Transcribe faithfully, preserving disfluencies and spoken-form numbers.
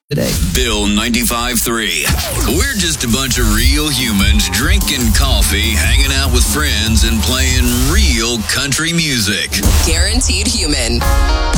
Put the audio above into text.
today. Bill ninety-five three. We're just a bunch of real humans drinking coffee, hanging out with friends, and playing real country music. Guaranteed human.